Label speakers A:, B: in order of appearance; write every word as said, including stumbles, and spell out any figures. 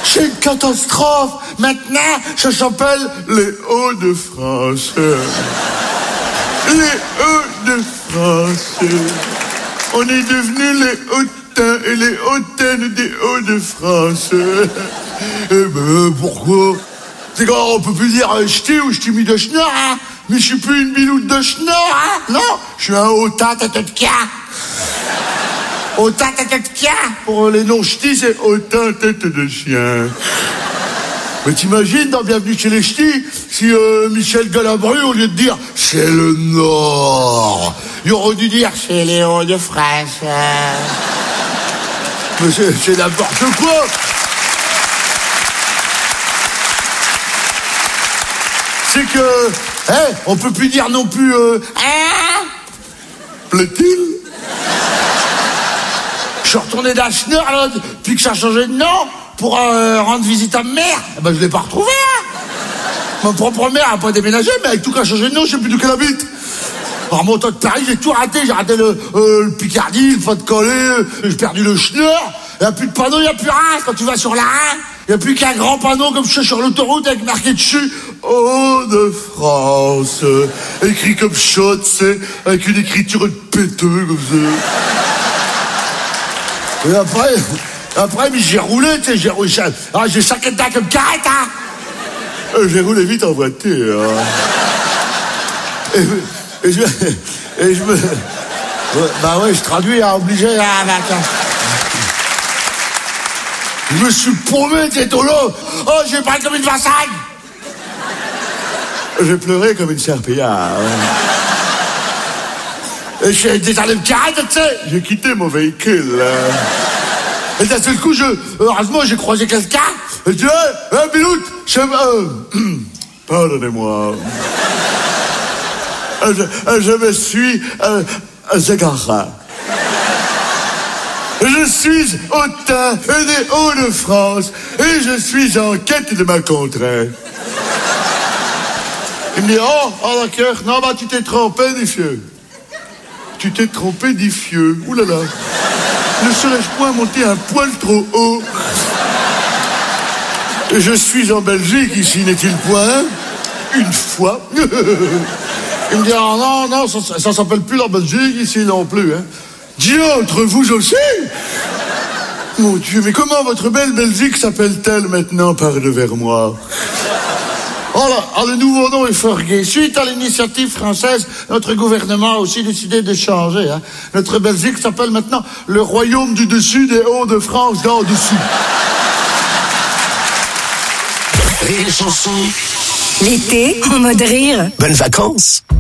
A: c'est une catastrophe. Maintenant, ça s'appelle les Hauts-de-France. Les Hauts-de-France. On est devenus les hautains et les hautaines des Hauts-de-France. Eh ben, pourquoi? C'est quand on peut plus dire euh, ch'ti ou ch'ti mis de schnorr, hein? Mais je suis plus une biloute de schnorr, hein? Non, je suis un hautain tête de cas. Hautain tête de cas. Pour les non ch'tis, c'est hautain tête de chien. Mais t'imagines, dans Bienvenue chez les ch'tis, si euh, Michel Galabru, au lieu de dire « c'est le Nord », il aurait dû dire « c'est les Hauts-de-France ». Mais c'est, c'est n'importe quoi. C'est que, hein, on peut plus dire non plus euh, hein, plaît-il? Je suis retourné d'un schnorr, là, depuis que ça a changé de nom, pour euh, rendre visite à ma mère. Eh ben, je l'ai pas retrouvé, hein. Ma propre mère a pas déménagé, mais avec tout qui a changé de nom, je sais plus d'où qu'elle habite. En remontant de Paris, j'ai tout raté. J'ai raté le, euh, le Picardie, le Pas-de-Calais, j'ai perdu le schnorr. Il n'y a plus de panneau, il n'y a plus rien. Quand tu vas sur la un, il n'y a plus qu'un grand panneau comme je suis sur l'autoroute avec marqué dessus Hauts-de-France. Écrit comme ça, tu sais, avec une écriture de péteux comme ça. Et après, après, mais j'ai roulé, tu sais, j'ai roulé. Ah, j'ai cinquante ans comme carrette, hein. Euh, j'ai roulé vite en voiture. Et, et je, et je me, ouais, bah ouais, je traduis, hein, obligé, hein, maintenant. Je me suis paumé, t'es tolo. Oh, j'ai parlé comme une vassagne. J'ai pleuré comme une serpillière. Ouais. Et j'ai descendu le carré, tu sais. J'ai quitté mon véhicule. Et d'un seul coup, je, heureusement, j'ai croisé quelqu'un. Et je dis, hé, hey, Biloute, je, euh, pardonnez-moi. Je, je me suis euh, égaré. Je suis hautain des Hauts-de-France et je suis en quête de ma contrée. Il me dit, oh, oh d'accord, non, bah tu t'es trompé, Diffieux. Tu t'es trompé, Diffieux. Ouh là là. Ne serais-je point monter un poil trop haut? Je suis en Belgique, ici, n'est-il point? Une fois. Il me dit, oh, non, non, ça, ça s'appelle plus la Belgique, ici non plus, hein. Dieu, entre vous aussi? Mon Dieu, mais comment votre belle Belgique s'appelle-t-elle maintenant? Parle vers moi. Oh là, ah, le nouveau nom est fort gai. Suite à l'initiative française, notre gouvernement a aussi décidé de changer, hein. Notre Belgique s'appelle maintenant le Royaume du Dessus des Hauts-de-France d'en dessous.
B: Rire et chanson.
C: L'été, en mode rire.
B: Bonnes vacances.